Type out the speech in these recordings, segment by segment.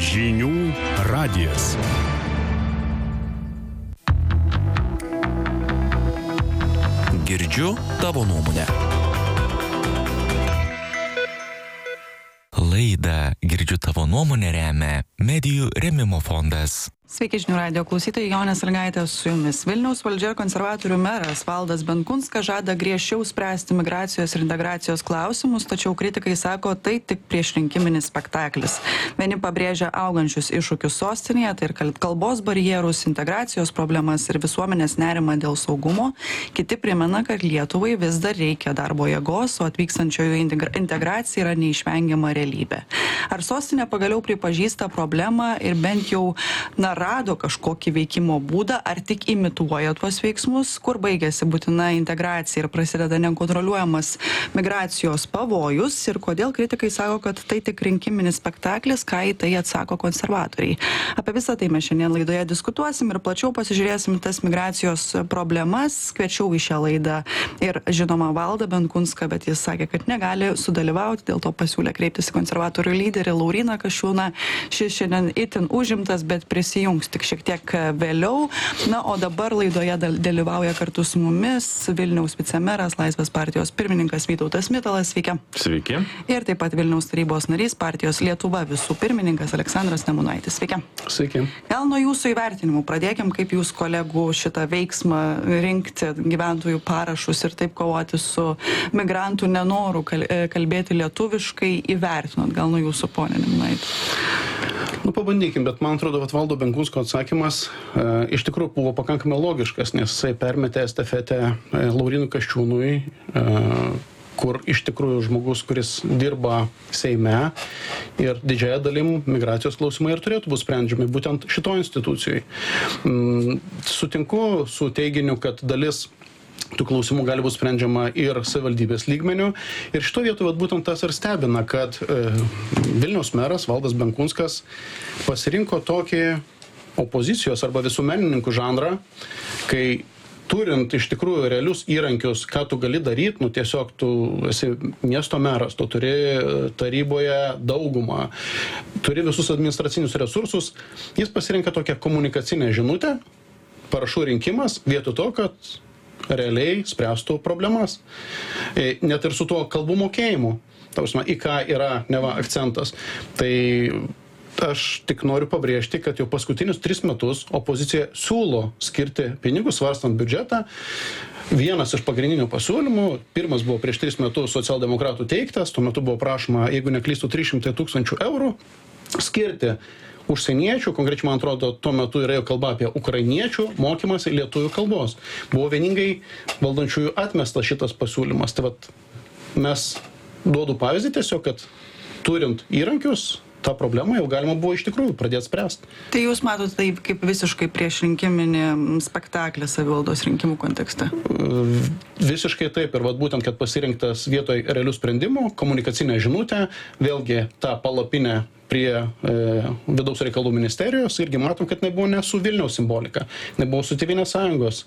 Žinių radijas. Girdžiu tavo nuomonę. Laidą Girdžiu tavo nuomonę remia Medijų rėmimo fondas. Sveiki žinių radijo klausytojai, Jonė Sąlygaitė su jumis. Vilniaus valdžia ir konservatorių meras Valdas Benkunskas žada griežčiau spręsti migracijos ir integracijos klausimus, tačiau kritikai sako, tai tik priešrinkiminis spektaklis. Vieni pabrėžia augančius iššūkius sostinėje, tai ir kalbos barjerus, integracijos problemas ir visuomenės nerimą dėl saugumo. Kiti primena, kad Lietuvai vis dar reikia darbo jėgos, o atvykstančiųjų integracija yra neišvengiama realybė. Ar sostinė pagaliau pripažįsta problemą ir bent jau rado kažkokį veikimo būdą, ar tik imituoja tuos veiksmus, kur baigėsi būtina integracija ir prasideda nekontroliuojamas migracijos pavojus ir kodėl kritikai sako, kad tai tik rinkiminis spektaklis, ką į tai atsako konservatoriai. Apie visą tai mes šiandien laidoje diskutuosim ir plačiau pasižiūrėsim tas migracijos problemas. Kviečiau į šią laidą ir žinoma Valdą Benkunską, bet jis sakė, kad negali sudalyvauti, dėl to pasiūlė kreiptis į konservatorių lyderį Lauryną Kasčiūną. Šis šiandien itin užimtas, bet prisijungs tik šiek tiek vėliau. Na, o dabar laidoje dalyvauja kartu su mumis Vilniaus vicemeras, Laisvės partijos pirmininkas Vytautas Mitalas. Sveiki. Sveiki. Ir taip pat Vilniaus tarybos narys, partijos Lietuva visų pirmininkas Aleksandras Nemunaitis. Sveiki. Sveiki. Gal nuo jūsų įvertinimų pradėkim, kaip jūs kolegų šitą veiksmą rinkti gyventojų parašus ir taip kovoti su migrantų nenoru kalbėti lietuviškai įvertinot. Gal nuo jūsų, ponė Nemunaitis. Pabandykim, bet man atrodo, kad Valdo Benkunsko atsakymas iš tikrųjų buvo pakankamai logiškas, nes jisai permetė estafetę Laurynui Kasčiūnui, kur iš tikrųjų žmogus, kuris dirba Seime ir didžiąją dalim migracijos klausimai ir turėtų būti sprendžiami būtent šito institucijai. Sutinku su teiginiu, kad dalis tų klausimų gali būti sprendžiama ir savivaldybės lygmeniu. Ir šito vietoje būtent tas ir stebina, kad Vilniaus meras Valdas Benkunskas pasirinko tokį opozicijos arba visuomenininkų žanrą, kai turint iš tikrųjų realius įrankius, ką tu gali daryti, tiesiog tu esi miesto meras, tu turi taryboje daugumą, turi visus administracinius resursus, jis pasirinka tokią komunikacinę žinutę, parašų rinkimas, vietoj to, kad realiai spręstų problemas. Net ir su tuo kalbų mokėjimu, į ką yra neva akcentas. Tai aš tik noriu pabrėžti, kad jau paskutinius 3 metus opozicija siūlo skirti pinigus svarstant biudžetą. Vienas iš pagrindinių pasiūlymų, pirmas buvo prieš 3 metus socialdemokratų teiktas, tuo metu buvo prašoma, jeigu neklystų, 300 000 eurų skirti užsieniečių, konkrečiai man atrodo, tuo metu yra kalba apie ukrainiečių mokymąsi lietuvių kalbos. Buvo vieningai valdančiųjų atmestas šitas pasiūlymas. Tai vat mes duodu pavyzdį tiesiog, kad turint įrankius, tą problemą jau galima buvo iš tikrųjų pradėti spręsti. Tai jūs matote tai kaip visiškai priešrinkiminį spektaklį savivaldos rinkimų kontekste? Visiškai taip. Ir būtent, kad pasirinktas vietoj realių sprendimų, komunikacinė žinutė, vėlgi tą palapinę prie vidaus reikalų ministerijos, irgi matom, kad nebuvo ne su Vilniaus simbolika, nebuvo su Tėvynės sąjungos,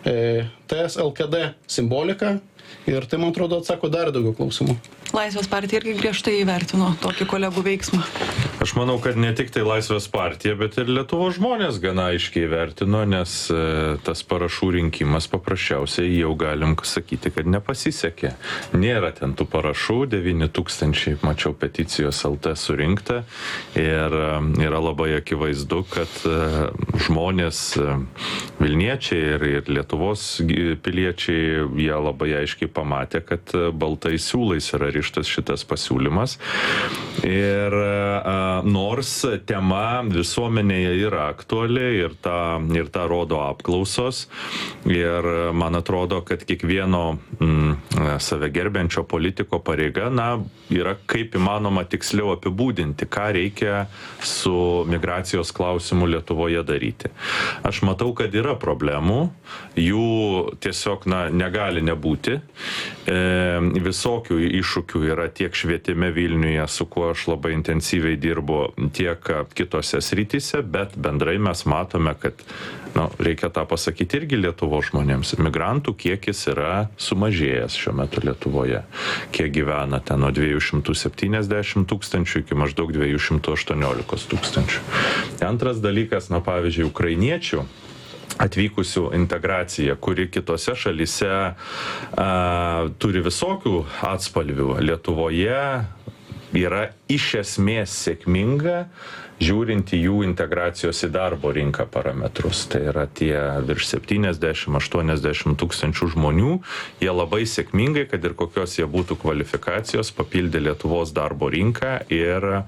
TS LKD simbolika. Ir tai, man atrodo, atsako dar daugiau klausimų. Laisvės partija irgi griežtai įvertino tokį kolegų veiksmą. Aš manau, kad ne tik tai Laisvės partija, bet ir Lietuvos žmonės gana aiškiai įvertino, nes tas parašų rinkimas paprasčiausiai jau galim sakyti, kad nepasisekė. Nėra ten tų parašų, 9 000, mačiau, peticijos LT surinkta ir yra labai akivaizdu, kad žmonės, Vilniečiai ir Lietuvos piliečiai, jie labai aiškiai pamatė, kad baltais siūlais yra rištas šitas pasiūlymas. Ir nors tema visuomenėje yra aktuali ir tą rodo apklausos. Ir man atrodo, kad kiekvieno save gerbiančio politiko pareiga, yra kaip įmanoma tiksliau apibūdinti, ką reikia su migracijos klausimu Lietuvoje daryti. Aš matau, kad yra problemų, jų tiesiog negali nebūti. Visokių iššūkių yra tiek švietime Vilniuje, su kuo aš labai intensyviai dirbu, dirbu, tiek kitose srityse, bet bendrai mes matome, kad reikia tą pasakyti irgi Lietuvos žmonėms. Migrantų kiekis yra sumažėjęs šiuo metu Lietuvoje. Kiek gyvena ten nuo 270 tūkstančių iki maždaug 218 tūkstančių. Antras dalykas, pavyzdžiui, ukrainiečių atvykusių integracija, kuri kitose šalyse turi visokių atspalvių. Lietuvoje yra iš esmės sėkminga, žiūrint į jų integracijos į darbo rinką parametrus. Tai yra tie virš 70-80 tūkstančių žmonių. Jie labai sėkmingai, kad ir kokios jie būtų kvalifikacijos, papildė Lietuvos darbo rinką ir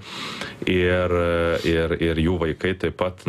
jų vaikai taip pat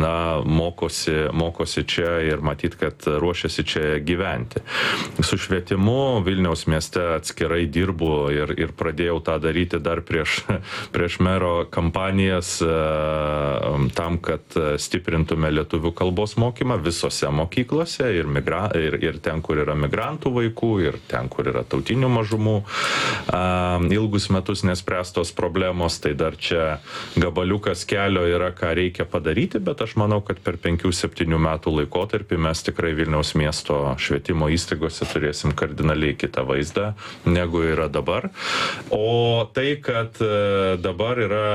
mokosi čia ir matyt, kad ruošiasi čia gyventi. Su švietimu Vilniaus mieste atskirai dirbu ir pradėjau tą daryti dar prieš mero kampanijas tam, kad stiprintume lietuvių kalbos mokymą visose mokyklose ir ten, kur yra migrantų vaikų, ir ten, kur yra tautinių mažumų. Ilgus metus nespręstos problemos, tai dar čia gabaliukas kelio yra, ką reikia padaryti, bet aš manau, kad per 5-7 metų laikotarpį mes tikrai Vilniaus miesto švietimo įstaigose turėsim kardinaliai kitą vaizdą, negu yra dabar. O tai, kad dabar yra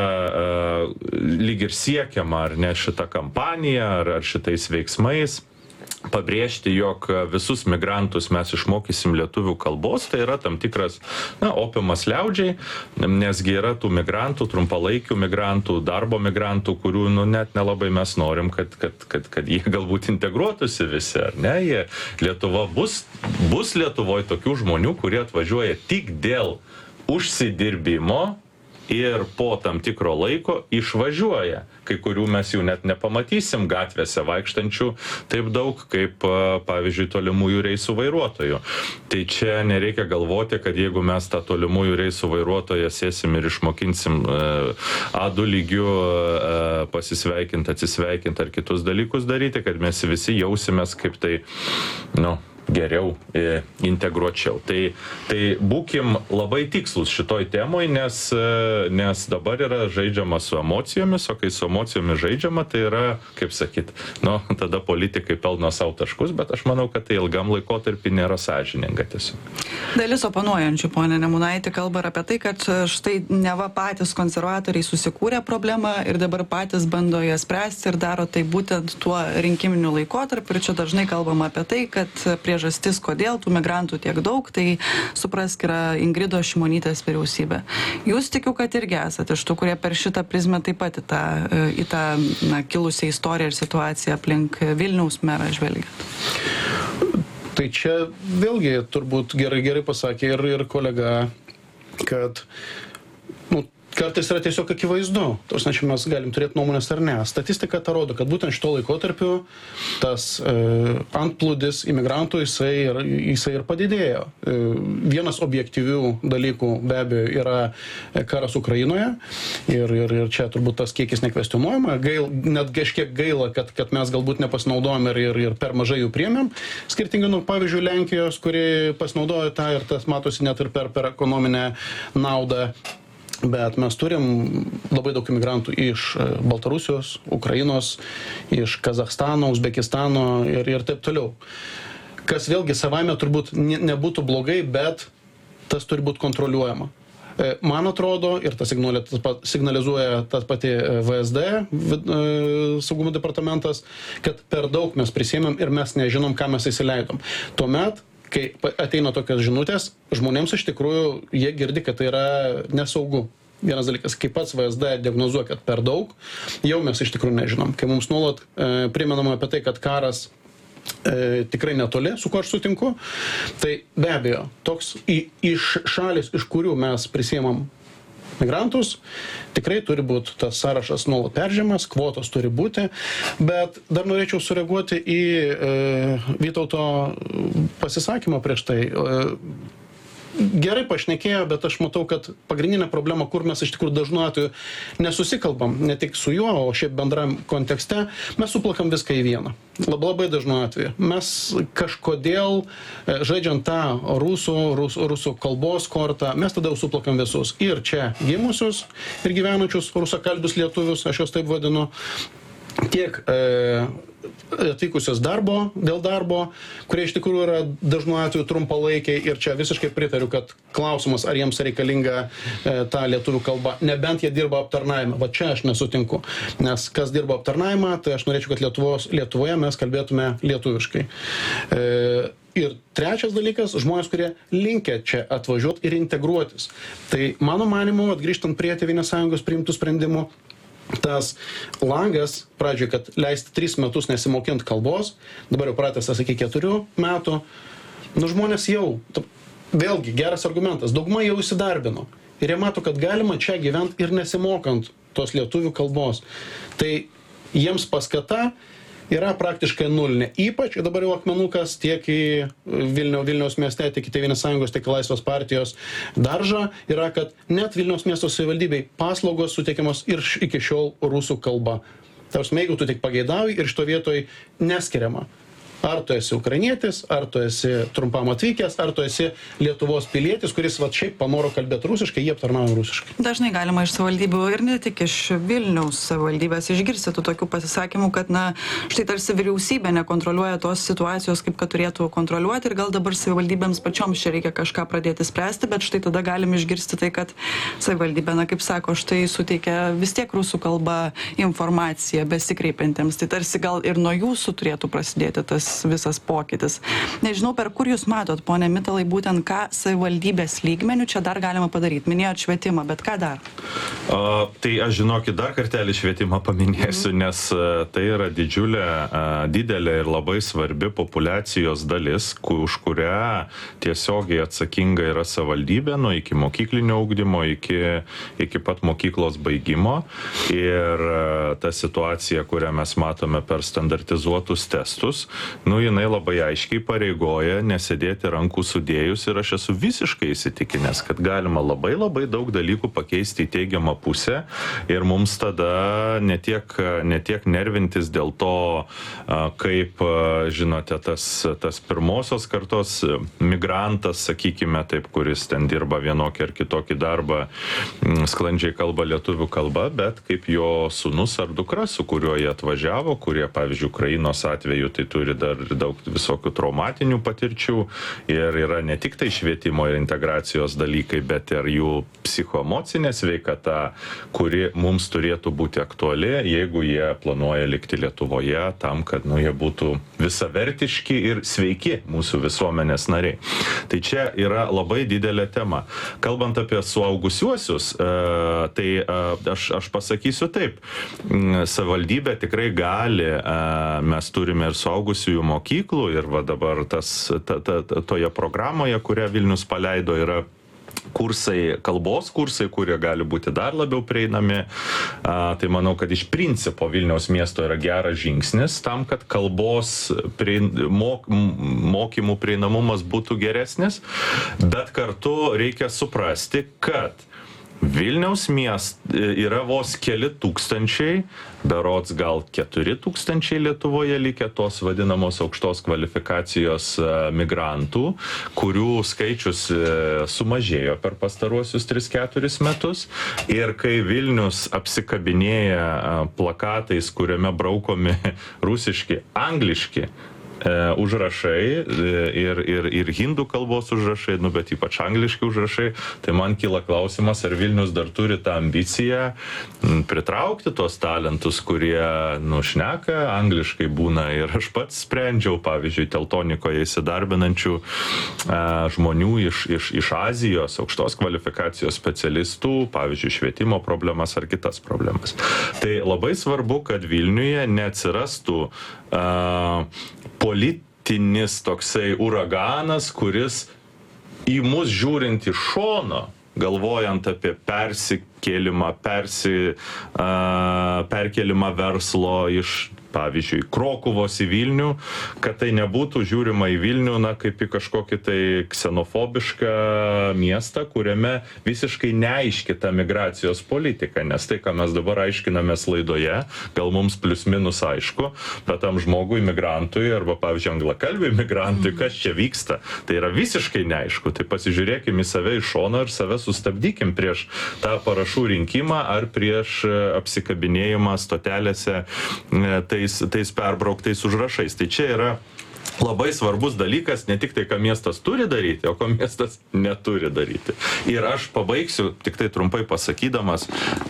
lyg ir siekiama, ar ne, šitą kampaniją, ar šitais veiksmais pabrėžti, jog visus migrantus mes išmokysim lietuvių kalbos, tai yra tam tikras opiumas liaudžiai, nesgi yra tų migrantų, trumpalaikių migrantų, darbo migrantų, kurių net nelabai mes norim, kad jie galbūt integruotųsi visi, ar ne? Lietuva bus Lietuvoje tokių žmonių, kurie atvažiuoja tik dėl užsidirbimo ir po tam tikro laiko išvažiuoja. Kai kurių mes jų net nepamatysim gatvėse vaikštančių taip daug, kaip, pavyzdžiui, tolimųjų reisų vairuotojų. Tai čia nereikia galvoti, kad jeigu mes tą tolimųjų reisų vairuotoją sėsim ir išmokinsim A2 lygių pasisveikinti, atsisveikinti ar kitus dalykus daryti, kad mes visi jausimės kaip tai, geriau integruočiau. Tai būkim labai tikslus šitoj temoj, nes dabar yra žaidžiama su emocijomis, o kai su emocijomis žaidžiama, tai yra, kaip sakyt, tada politikai pelno savo taškus, bet aš manau, kad tai ilgam laikotarpį nėra sąžininga tiesiog. Dalis oponuojančių, ponė Nemunaitė, kalba apie tai, kad štai neva patys konservatoriai susikūrė problemą ir dabar patys bando ją spręsti ir daro tai būtent tuo rinkiminiu laikotarpiu. Ir čia dažnai kalbama apie tai, kad priežastis, kodėl tų migrantų tiek daug, tai suprask, yra Ingridos Šimonytės vyriausybė. Jūs tikiu, kad irgi esate iš tų, kurie per šitą prizmę taip pat į tą kilusią istoriją ir situaciją aplink Vilniaus merą žvelgiat. Tai čia vėlgi turbūt gerai pasakė ir kolega, kad kartais yra tiesiog akivaizdu. Čia mes galim turėti nuomonės ar ne. Statistika tą rodo, kad būtent šito laikotarpiu tas antplūdis imigrantų jisai ir padidėjo. Vienas objektyvių dalykų be abejo yra karas Ukrainoje ir čia turbūt tas kiekis nekvestionuojama. Net kažkiek gaila, kad mes galbūt nepasinaudojom ir per mažai jų priėmėm. Skirtingai nuo pavyzdžiui Lenkijos, kuri pasinaudojo tą ir tas matosi net ir per ekonominę naudą. Bet mes turim labai daug imigrantų iš Baltarusijos, Ukrainos, iš Kazachstano, Uzbekistano ir taip toliau. Kas vėlgi savaime turbūt nebūtų blogai, bet tas turi būti kontroliuojama. Man atrodo, ir tas signalizuoja tas pati VSD, saugumo departamentas, kad per daug mes prisėmėm ir mes nežinom, ką mes įsileidom. Tuomet, kai ateina tokios žinutės, žmonėms iš tikrųjų jie girdi, kad tai yra nesaugu. Vienas dalykas, kai pats VSD diagnozuoja, kad per daug, jau mes iš tikrųjų nežinom. Kai mums nuolat primenama apie tai, kad karas tikrai netoli, su kuo aš sutinku, tai be abejo, toks iš šalis, iš kurių mes prisiemam migrantus, tikrai turi būti tas sąrašas nuolat peržiūrimas, kvotos turi būti, bet dar norėčiau sureaguoti į Vytauto pasisakymą prieš tai. gerai pašnekėjo, bet aš matau, kad pagrindinė problema, kur mes iš tikrųjų dažnu atveju nesusikalbam, ne tik su juo, o šiaip bendram kontekste, mes suplakam viską į vieną. Labai dažnu atveju. Mes kažkodėl, žaidžiant tą rusų kalbos kortą, mes tada jau suplakam visus. Ir čia gimusius, ir gyvenančius rusakalbius lietuvius, aš juos taip vadinu, tiek atvykusios dėl darbo, kurie iš tikrųjų yra dažnu atveju trumpalaikiai, ir čia visiškai pritariu, kad klausimas, ar jiems reikalinga ta lietuvių kalba, nebent jie dirba aptarnavimą. Va čia aš nesutinku, nes kas dirba aptarnavimą, tai aš norėčiau, kad Lietuvoje mes kalbėtume lietuviškai. Ir trečias dalykas, žmonės, kurie linkę čia atvažiuoti ir integruotis. Tai mano manimu, grįžtant prie Tėvynės sąjungos priimtų sprendimų, tas langas, pradžioj, kad leisti 3 metus nesimokint kalbos, dabar jau pratęstas iki 4 metų, žmonės jau, vėlgi, geras argumentas, dauguma jau įsidarbino. Ir jie mato, kad galima čia gyventi ir nesimokant tos lietuvių kalbos. Tai jiems paskata yra praktiškai nulinė. Ypač dabar jau akmenukas tiek į Vilniaus mieste, tiek į Tėvynės sąjungos, tiek į Laisvės partijos daržą yra, kad net Vilniaus miesto savivaldybei paslaugos suteikiamos ir iki šiol rusų kalba. Tarsi, jeigu tu tik pageidauji ir šito vietoj neskiriama. Ar tu esi ukrainietis, ar tu esi trumpam atvykęs, ar tu esi Lietuvos pilietis, kuris šiaip panoro kalbėti rusiškai, jie aptarnauja rusiškai. Dažnai galima iš savivaldybių ir ne tik iš Vilniaus savivaldybės išgirsti tų tokių pasisakymų, kad štai tarsi vyriausybė nekontroliuoja tos situacijos, kaip kad turėtų kontroliuoti, ir gal dabar savivaldybėms pačioms čia reikia kažką pradėti spręsti, bet štai tada galim išgirsti tai, kad savivaldybė, kaip sako, štai suteikia vis tiek rusų kalba informaciją besikreipiantiems. Tai tarsi gal ir nuo jūsų turėtų prasidėti tas visas pokytis. Nežinau, per kur jūs matot, pone Mitalai, būtent ką savivaldybės lygmenių čia dar galima padaryti. Minėjot švietimą, bet ką dar? Tai aš žinokit, dar kartelį švietimą paminėsiu, nes tai yra didelė ir labai svarbi populiacijos dalis, už kurią tiesiogiai atsakinga yra savivaldybė, nuo iki mokyklinio ugdymo, iki pat mokyklos baigimo. Ir ta situacija, kurią mes matome per standartizuotus testus, jinai labai aiškiai pareigoja nesėdėti rankų sudėjus, ir aš esu visiškai įsitikinęs, kad galima labai daug dalykų pakeisti į teigiamą pusę, ir mums tada ne tiek nervintis dėl to, kaip, žinote, tas pirmosios kartos migrantas, sakykime taip, kuris ten dirba vienokį ar kitokį darbą, sklandžiai kalba lietuvių kalba, bet kaip jo sūnus ar dukra, su kuriuo jie atvažiavo, kurie, pavyzdžiui, Ukrainos atveju, tai turi dar daug visokių traumatinių patirčių, ir yra ne tik tai švietimo ir integracijos dalykai, bet ir jų psichoemocinė sveikata, kuri mums turėtų būti aktuali, jeigu jie planuoja likti Lietuvoje, tam, kad jie būtų visavertiški ir sveiki mūsų visuomenės nariai. Tai čia yra labai didelė tema. Kalbant apie suaugusiuosius, tai aš pasakysiu taip, savivaldybė tikrai gali, mes turime ir suaugusiųjų mokyklų, ir va dabar toje programoje, kurią Vilnius paleido, yra kalbos kursai, kurie gali būti dar labiau prieinami. Tai manau, kad iš principo Vilniaus miesto yra geras žingsnis tam, kad kalbos mokymų prieinamumas būtų geresnis, bet kartu reikia suprasti, kad Vilniaus mieste yra vos keli tūkstančiai, berods gal 4,000 Lietuvoje likę tos vadinamos aukštos kvalifikacijos migrantų, kurių skaičius sumažėjo per pastaruosius 3-4 metus. Ir kai Vilnius apsikabinėja plakatais, kuriame braukomi rusiški, angliški užrašai ir hindų kalbos užrašai, bet ypač angliški užrašai, tai man kyla klausimas, ar Vilnius dar turi tą ambiciją pritraukti tos talentus, kurie šneka angliškai būna. Ir aš pats sprendžiau, pavyzdžiui, Teltonikoje įsidarbinančių žmonių iš Azijos, aukštos kvalifikacijos specialistų, pavyzdžiui, švietimo problemas ar kitas problemas. Tai labai svarbu, kad Vilniuje neatsirastų politinis toksai uraganas, kuris į mus žiūrint iš šono, galvojant apie perkėlimą verslo iš pavyzdžiui, Krokuvos į Vilnių, kad tai nebūtų žiūrima į Vilnių, kaip į kažkokį tai ksenofobišką miestą, kuriame visiškai neaiški ta migracijos politika, nes tai, ką mes dabar aiškinamės laidoje, gal mums plius minus aišku, bet tam žmogui, migrantui arba, pavyzdžiui, anglakalbiui migrantui, kas čia vyksta, tai yra visiškai neaišku. Tai pasižiūrėkim į save iš šono ir save sustabdykim prieš tą parašų rinkimą ar prieš apsikabinėjimą stotelėse tais perbrauktais užrašais. Tai čia yra labai svarbus dalykas, ne tik tai, ką miestas turi daryti, o ko miestas neturi daryti. Ir aš pabaigsiu, tik tai trumpai pasakydamas,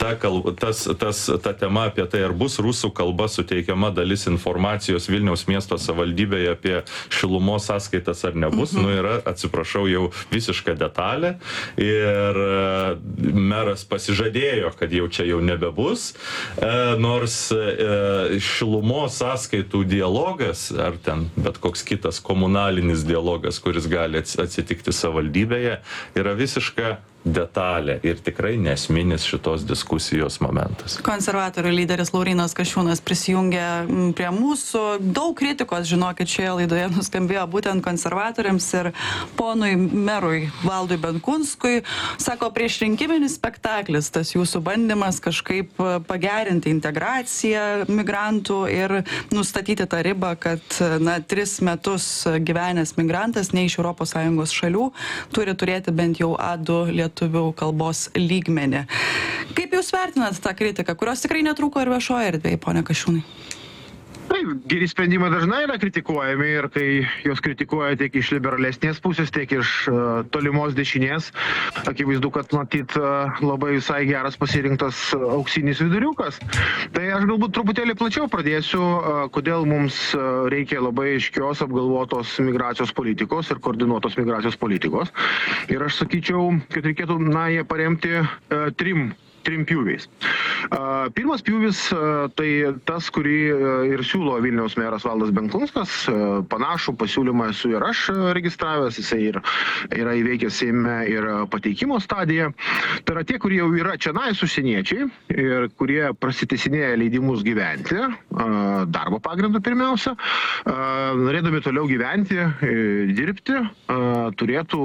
ta tema apie tai, ar bus rusų kalba suteikiama dalis informacijos Vilniaus miesto savivaldybėje apie šilumos sąskaitas ar nebus, yra, atsiprašau, jau visiška detalė. Ir meras pasižadėjo, kad jau čia jau nebebus, nors šilumos sąskaitų dialogas, ar ten bet koks kitas komunalinis dialogas, kuris gali atsitikti savivaldybėje, yra visiška detalė ir tikrai nesminis šitos diskusijos momentas. Konservatorių lyderis Laurynas Kasčiūnas prisijungė prie mūsų. Daug kritikos, žinokit, šioje laidoje nuskambėjo būtent konservatoriams ir ponui merui Valdui Benkunskui. Sako, priešrinkiminis spektaklis, tas jūsų bandymas kažkaip pagerinti integraciją migrantų ir nustatyti tą ribą, kad 3 metus gyvenęs migrantas ne iš ES šalių turi turėti bent jau A2 lietuvių kalbos lygmenį. Kaip jūs vertinat tą kritiką, kurios tikrai netrūko ir viešoje erdvėje, pone Kasčiūnai? Taip, geri sprendimai dažnai yra kritikuojami ir kai jos kritikuoja tiek iš liberalesnės pusės, tiek iš tolimos dešinės, akivaizdu, kad matyt labai visai geras pasirinktas auksinis viduriukas. Tai aš galbūt truputėlį plačiau pradėsiu, kodėl mums reikia labai aiškios apgalvotos migracijos politikos ir koordinuotos migracijos politikos. Ir aš sakyčiau, kad reikėtų ją paremti trim pjūviais. Pirmas pjūvis tai tas, kurį ir siūlo Vilniaus meras Valdas Benkunskas. Panašų pasiūlymą esu ir aš registravęs, jisai yra įveikęs Seime ir pateikimo stadiją. Tai yra tie, kurie jau yra čionais užsieniečiai ir kurie prasitęsinėja leidimus gyventi, darbo pagrindu pirmiausia, norėdami toliau gyventi, dirbti, turėtų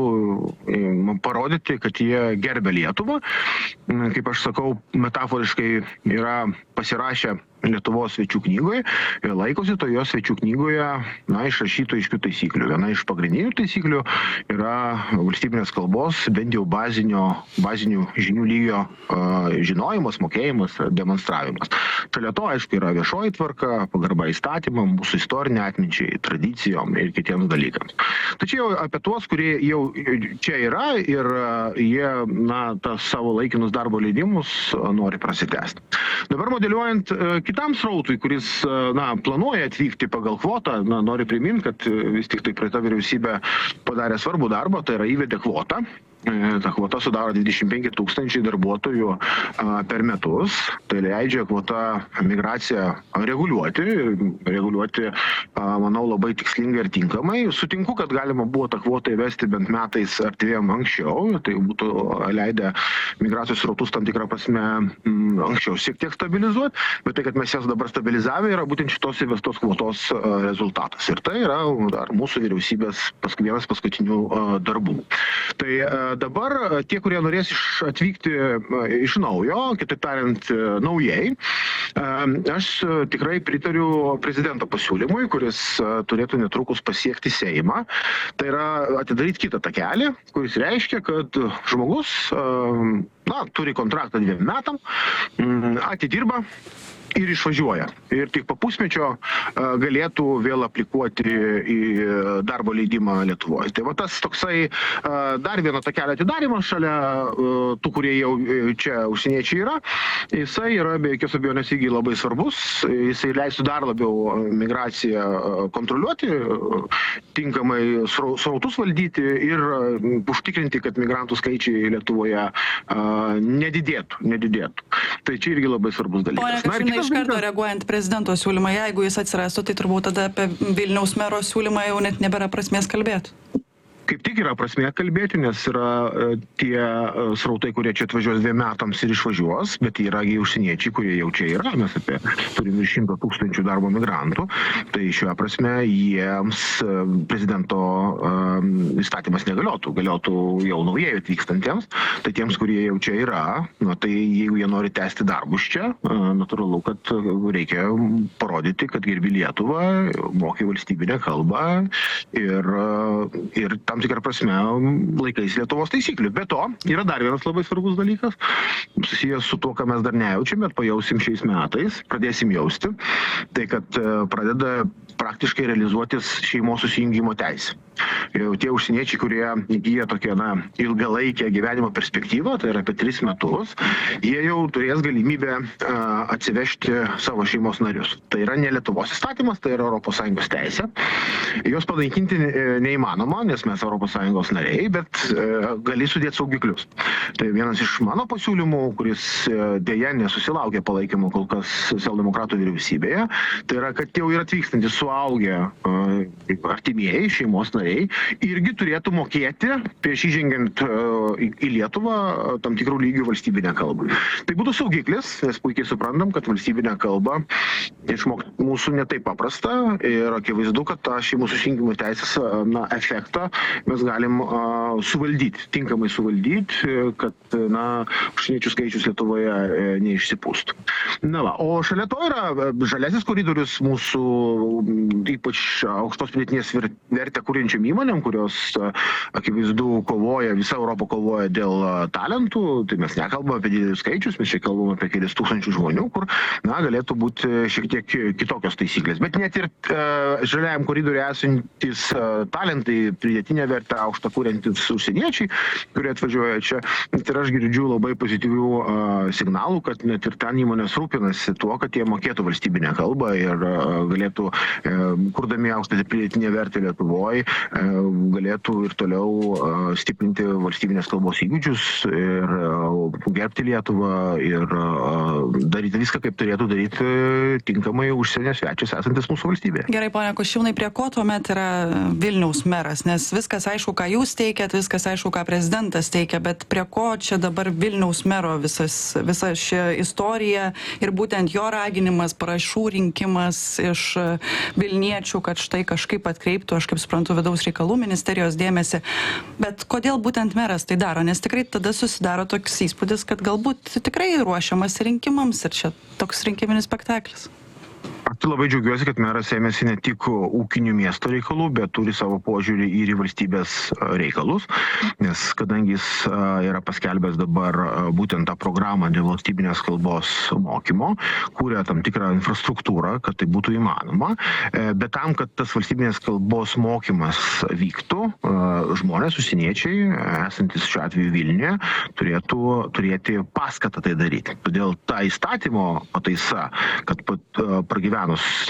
parodyti, kad jie gerbia Lietuvą. Kaip aš sakau, metaforiškai yra pasirašę Lietuvos svečių knygoje ir laikosi toje svečių knygoje išrašytų aiškių taisyklių. Viena iš pagrindinių taisyklių yra valstybinės kalbos, bent jau bazinių žinių lygio žinojimas, mokėjimas, demonstravimas. Šalia to, aišku, yra viešoji tvarka, pagarba įstatymam, mūsų istorinė atminčiai, tradicijom ir kitiems dalykams. Tačiau apie tuos, kurie jau čia yra ir jie tas savo laikinus darbo leidimus nori prasitęsti. Dabar modeliuojant kitam srautui, kuris planuoja atvykti pagal kvotą, noriu priminti, kad vis tik tai praeita vyriausybė padarė svarbų darbą, tai yra įvedė kvotą. Ta kvota sudaro 25 000 darbuotojų per metus. Tai leidžia kvota migraciją reguliuoti, manau, labai tikslingai ir tinkamai. Sutinku, kad galima buvo tą kvotą įvesti bent metais ar 2 anksčiau. Tai būtų leidę migracijos srautus tam tikrą prasme anksčiau šiek tiek stabilizuoti. Bet tai, kad mes jas dabar stabilizavę, yra būtent šitos įvestos kvotos rezultatas. Ir tai yra dar mūsų vyriausybės vienas paskutinių darbų. Tai dabar tie, kurie norės atvykti iš naujo, kitaip tariant, naujai, aš tikrai pritariu prezidento pasiūlymui, kuris turėtų netrukus pasiekti Seimą. Tai yra atidaryti kitą takelį, kuris reiškia, kad žmogus turi kontraktą 2 metam, atidirba ir išvažiuoja. Ir tik po pusmečio galėtų vėl aplikuoti į darbo leidimą Lietuvoje. Tai va tas toksai dar vieno takelio atidarymas šalia tų, kurie jau čia užsieniečiai yra, jisai yra be jokios abejonės irgi labai svarbus. Jisai leistų dar labiau migraciją kontroliuoti, tinkamai srautus valdyti ir užtikrinti, kad migrantų skaičiai Lietuvoje nedidėtų. Tai čia irgi labai svarbus dalykas. Iš karto reaguojant prezidento siūlymą, jeigu jis atsirastų, tai turbūt tada apie Vilniaus mero siūlymą jau net nebėra prasmės kalbėti. kaip tik yra prasmė kalbėti, nes yra tie srautai, kurie čia atvažiuos 2 metams ir išvažiuos, bet yra užsieniečiai, kurie jau čia yra, mes turim virš 100 000 darbo migrantų, tai šioje prasme jiems prezidento įstatymas negaliotų, galiotų jau naujai atvykstantiems, tai tiems, kurie jau čia yra, tai jeigu jie nori tęsti darbus čia, natūralu, kad reikia parodyti, kad gerbi Lietuvą, moki valstybinę kalbą ir tam tikrą prasme laikais Lietuvos taisyklių. Be to, yra dar vienas labai svarbus dalykas, susijęs su tuo, ką mes dar nejaučiam, bet pajausim šiais metais, pradėsim jausti, tai kad pradeda praktiškai realizuotis šeimos susijungimo teisė. Jau tie užsieniečiai, kurie įgyja tokią ilgalaikę gyvenimo perspektyvą, tai yra apie 3 metus, jie jau turės galimybę atsivežti savo šeimos narius. Tai yra ne Lietuvos įstatymas, tai yra ES teisė. Jos panaikinti neįmanoma, nes mes ES nariai, bet gali sudėti saugiklius. Tai vienas iš mano pasiūlymų, kuris dėja nesusilaukė palaikymo kol kas socialdemokratų vyriausybėje, tai yra, kad jau yra atvykstantys suaugę artimieji, šeimos nariai, irgi turėtų mokėti prieš įžengiant į Lietuvą tam tikrų lygių valstybinę kalbą. Tai būtų saugiklis, nes puikiai suprantam, kad valstybinę kalbą išmokti mūsų netaip paprasta ir akivaizdu, kad tą šeimų susijungimo teisės efektą mes galim suvaldyti, tinkamai suvaldyti, kad užsieniečių skaičius Lietuvoje neišsipūstų. O šalia to yra žaliasis koridorius mūsų ypač aukštos pridėtinės vertę kuriančiam įmonėm, kurios akivaizdu kovoja, visa Europa kovoja dėl talentų, tai mes nekalbame apie didelius skaičius, mes čia kalbame apie kelis tūkstančių žmonių, kur galėtų būti šiek tiek kitokios taisyklės. Bet net ir žaliajam koridoriui esantis talentai, pridėtinę vertę aukštą kuriantis užsieniečiai, kurie atvažiuoja čia, ir aš girdžiu labai pozityvių signalų, kad net ir ten įmonės rūpinasi tuo, kad jie mokėtų valstybinę kalbą ir galėtų, kurdami aukštą pridėtinę vertę Lietuvoje, galėtų ir toliau stiprinti valstybinės kalbos įgūdžius ir gerbti Lietuvą ir daryti viską, kaip turėtų daryti tinkamai užsienio svečias esantis mūsų valstybėje. Gerai, ponia Kasčiūnai, prie ko tuomet yra Vilniaus meras? Nes viskas aišku, ką jūs teikiat, viskas aišku, ką prezidentas teikia, bet prie ko čia dabar Vilniaus mero visa ši istorija ir būtent jo raginimas, parašų rinkimas iš vilniečių, kad štai kažkaip atkreiptų, aš kaip suprantu, vidaus reikalų ministerijos dėmesį. Bet kodėl būtent meras tai daro? Nes tikrai tada susidaro toks įspūdis, kad galbūt tikrai ruošiamas rinkimams ir čia toks rinkiminis spektaklis. Aš labai džiaugiuosi, kad meras ėmėsi ne tik ūkinių miesto reikalų, bet turi savo požiūrį ir į valstybės reikalus, nes kadangi jis yra paskelbęs dabar būtent tą programą dėl valstybinės kalbos mokymo, kūrė tam tikrą infrastruktūrą, kad tai būtų įmanoma, bet tam, kad tas valstybinės kalbos mokymas vyktų, žmonės, užsieniečiai, esantis šiuo atveju Vilniuje, turėtų turėti paskatą tai daryti. Todėl ta įstatymo pataisa, kad pragyvenus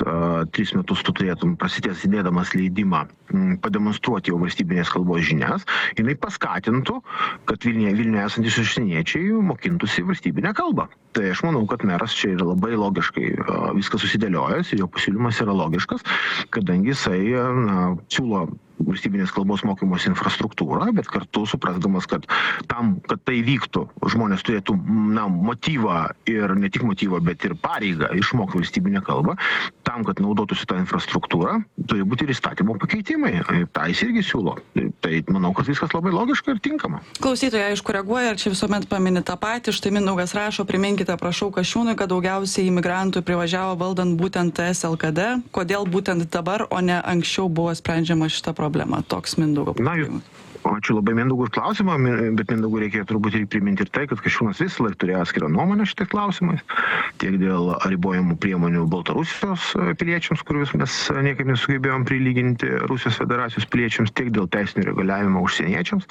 3 metus tu turėtum prasidės įdėdamas leidimą pademonstruoti jau valstybinės kalbos žinias, jinai paskatintų, kad Vilniuje esantis užsieniečiai mokintųsi valstybinę kalbą. Tai aš manau, kad meras čia yra labai logiškai viskas susidėliojęs ir jo pasiūlymas yra logiškas, kadangi jisai siūlo valstybinės kalbos mokymos infrastruktūrą, bet kartu suprasdamas, kad tam, kad tai vyktų, žmonės turėtų motyvą ir ne tik motyvą, bet ir pareigą išmokti valstybinę kalbą, tam, kad naudotųsi tą infrastruktūrą, turi būti ir įstatymo pakeitimai. Tai jis irgi siūlo. Tai manau, kad viskas labai logiška ir tinkama. Klausytojai, aišku, reaguoja ir čia visuomet pamini tą patį. Štai Mindaugas rašo, priminkite, prašau, Kasčiūnui, kad daugiausiai imigrantų privažiavo valdant būtent LKD. Kodėl būtent dabar, o ne anksčiau buvo sprendžiama šita problema? Toks Mindaugo problema. Ačiū labai Mindaugui už klausimą, bet Mindaugui reikėjo turbūt ir priminti ir tai, kad Kasčiūnas vis laik turėjo atskirą nuomonę šitais klausimais, tiek dėl ribojamų priemonių Baltarusijos piliečiams, kuriuos mes niekaip nesugebėjom prilyginti Rusijos federacijos piliečiams, tiek dėl teisinio reguliavimo užsieniečiams.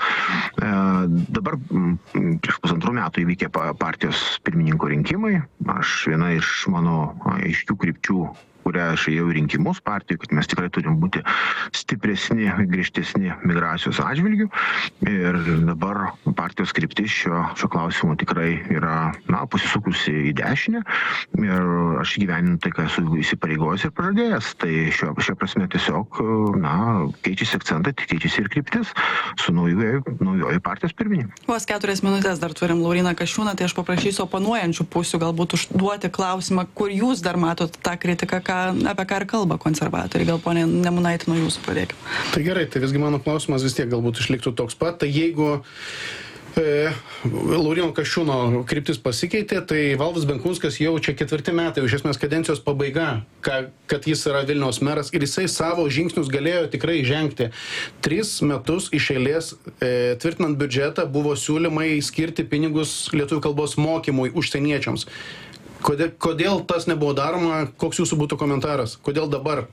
Dabar prieš 1,5 metų įvykė partijos pirmininko rinkimai. Viena iš mano aiškių krypčių kurią aš ėjau į rinkimus partijų, kad mes tikrai turim būti stipresni, griežtesni migracijos atžvilgių. Ir dabar partijos kryptis šio klausimu tikrai yra pasisukusi į dešinę. Ir aš gyveninu tai, ką esu įsipareigojęs ir pažadėjęs. Tai šio prasme tiesiog keičiasi akcentai, keičiasi ir kryptis su naujoji partijos pirmininkė. Vos 4 minutės dar turim Lauryną Kasčiūną, tai aš paprašysiu oponuojančių pusių galbūt užduoti klausimą, kur jūs dar matot tą kritiką, apie ką ir kalba konservatoriai. Gal ponė Nemunaitė nuo jūsų pradėkime. Tai gerai, tai visgi mano klausimas vis tiek galbūt išliktų toks pat. Tai jeigu Lauryno Kasčiūno kryptis pasikeitė, tai Valdas Benkunskas jau čia 4 metai, iš esmės kadencijos pabaiga, kad jis yra Vilniaus meras ir jisai savo žingsnius galėjo tikrai žengti. 3 metus iš eilės tvirtinant biudžetą buvo siūlymai skirti pinigus lietuvių kalbos mokymui užsieniečiams. Kodėl tas nebuvo daroma? Koks jūsų būtų komentaras? Kodėl dabar?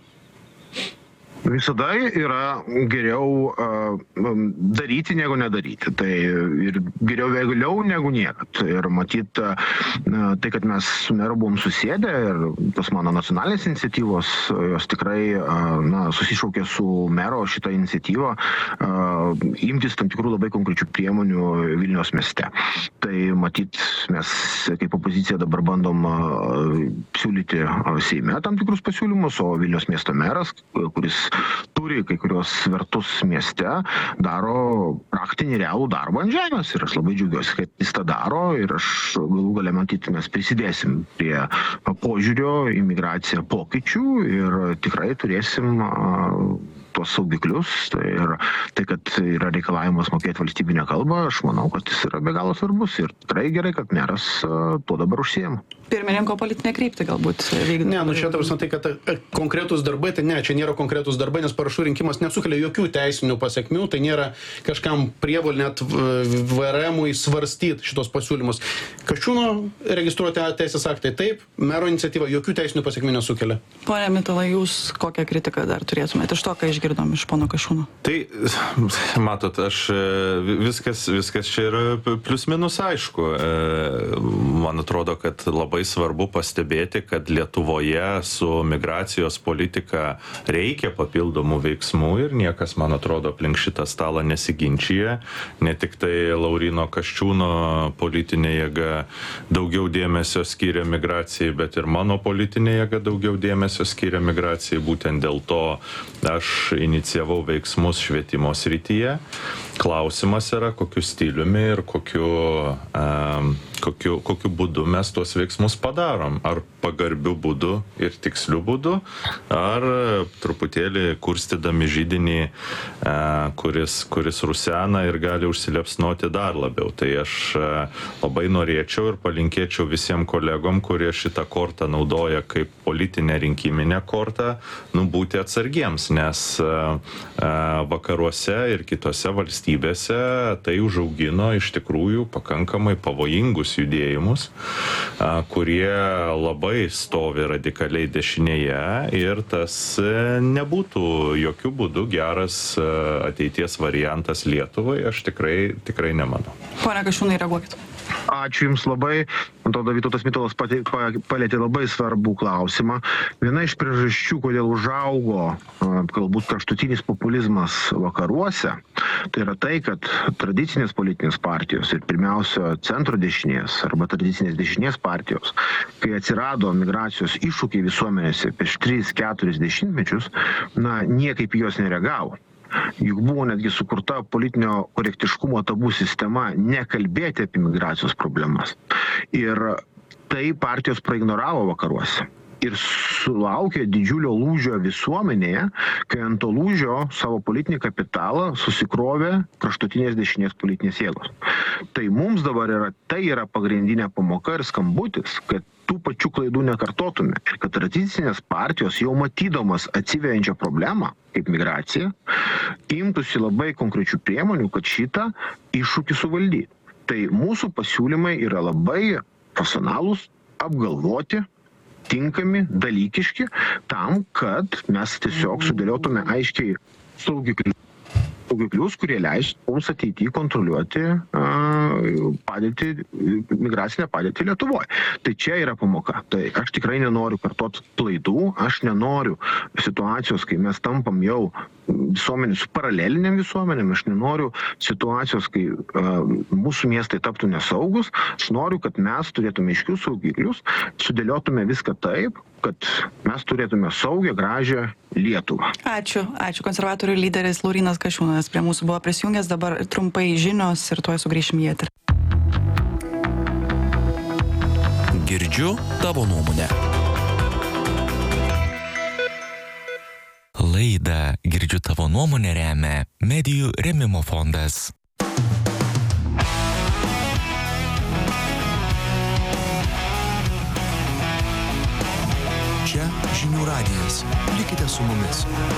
Visada yra geriau daryti negu nedaryti. Tai ir geriau vėliau negu niekad. Ir matyt, tai, kad mes su meru buvom susėdę ir tos mano nacionalinės iniciatyvos, jos tikrai susišaukė su mero šitą iniciatyvą imtis tam tikrų labai konkrečių priemonių Vilniaus mieste. Tai matyt, mes kaip opozicija dabar bandom siūlyti Seime tam tikrus pasiūlymus, o Vilniaus miesto meras, kuris turi kai kurios svertus mieste, daro praktinį realų darbą ant žemės. Ir aš labai džiaugiuosi, kad jis tą daro ir aš galų gale matyti, mes prisidėsim prie požiūrio į migraciją pokyčių ir tikrai turėsim tuos saugiklius. Ir tai, kad yra reikalavimas mokėti valstybinę kalbą, aš manau, kad jis yra be galo svarbus ir tikrai gerai, kad meras tuo dabar užsiema. Pirmininko politinė kryptį galbūt vykdyti. Ne, čia tai, kad konkretus darbai, tai ne, čia nėra konkretus darbai, nes parašų rinkimas nesukelia jokių teisinių pasiekmių, tai nėra kažkam prievolė net VRM-ui svarstyti šitos pasiūlymus. Kasčiūno registruoti teisės aktai taip, mero iniciatyva jokių teisinių pasiekmių nesukelia. Pone Mitala, jūs kokią kritiką dar turėtumėte iš to, ką išgirdom iš pono Kasčiūno? Tai, matot, viskas čia yra plius minus aišku. Man atrodo, kad labai svarbu pastebėti, kad Lietuvoje su migracijos politika reikia papildomų veiksmų ir niekas, man atrodo, aplink šitą stalą nesiginčyje. Ne tik tai Lauryno Kasčiūno politinė jėga daugiau dėmesio skiria migracijai, bet ir mano politinė jėga daugiau dėmesio skiria migracijai. Būtent dėl to aš inicijavau veiksmus švietimo srityje. Klausimas yra, kokiu stiliumi ir kokiu būdu mes tuos veiksmus padarom. Ar pagarbiu būdu ir tiksliu būdu, ar truputėlį kurstydami židinį, kuris rusena ir gali užsiliepsnoti dar labiau. Tai aš labai norėčiau ir palinkėčiau visiems kolegom, kurie šitą kortą naudoja kaip politinę rinkiminę kortą, būti atsargiems, nes vakaruose ir kitose valstybėse tai užaugino iš tikrųjų pakankamai pavojingus judėjimus, kurie labai stovi radikaliai dešinėje ir tas nebūtų jokiu būdu geras ateities variantas Lietuvai, aš tikrai nemanau. Pone Kasčiūnai, reaguokit. Ačiū Jums labai. Man atrodo, Vytautas Mitalas palėtė labai svarbų klausimą. Viena iš priežasčių, kodėl užaugo galbūt kraštutinis populizmas vakaruose, tai yra tai, kad tradicinės politinės partijos ir pirmiausia centro dešinės arba tradicinės dešinės partijos, kai atsirado migracijos iššūkiai visuomenėse prieš 3-4 dešimtmečius, niekaip juos nereagavo. Juk buvo netgi sukurta politinio korektiškumo tabų sistema nekalbėti apie migracijos problemas. Ir tai partijos praignoravo vakaruose. Ir sulaukė didžiulio lūžio visuomenėje, kai ant to lūžio savo politinį kapitalą susikrovė kraštutinės dešinės politinės jėgos. Tai mums dabar yra pagrindinė pamoka ir skambutis, kad tų pačių klaidų nekartotume. Kad tradicinės partijos jau matydamas atsiveriančią problemą, kaip migracija, imtųsi labai konkrečių priemonių, kad šitą iššūkį suvaldyti. Tai mūsų pasiūlymai yra labai profesionalūs, apgalvoti, tinkami, dalykiški, tam, kad mes tiesiog sudėliotume aiškiai saugiklius saugiklius, kurie leis mums ateityje kontroliuoti migracinę padėtį Lietuvoje. Tai čia yra pamoka. Tai aš tikrai nenoriu kartot klaidų, aš nenoriu situacijos, kai mes tampam jau visuomenės, paraleliniam visuomenėm, aš nenoriu situacijos, kai mūsų miestai taptų nesaugus, aš noriu, kad mes turėtume aiškius saugiklius, sudėliotume viską taip, kad mes turėtume saugią, gražią Lietuvą. Ačiū. Ačiū. Konservatorių lyderis Laurynas Kasčiūnas prie mūsų buvo prisijungęs, dabar trumpai žinios ir tuoj sugrįšim į eterį. Girdžiu tavo nuomonę. Laidą Girdžiu tavo nuomonę remia Medijų rėmimo fondas. Čia žinių radijas. Likite su mumis.